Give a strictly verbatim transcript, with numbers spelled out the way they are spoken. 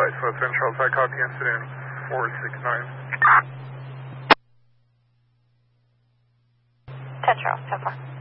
Flight Southern Charles, I copy incident four six nine. ten Charles, ten four.